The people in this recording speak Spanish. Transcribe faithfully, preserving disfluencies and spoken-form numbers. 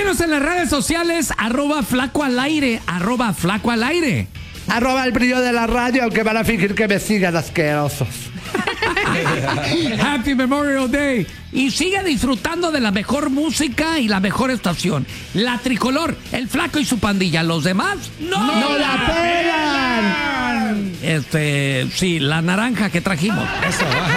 Síguenos en las redes sociales, arroba flaco al aire, arroba flaco al aire. Arroba el brillo de la radio, aunque van a fingir que me sigan asquerosos. Happy Memorial Day. Y sigue disfrutando de la mejor música y la mejor estación. La Tricolor, el Flaco y su pandilla. Los demás no, ¡No la pelan! Este, sí, la naranja que trajimos. Eso, va.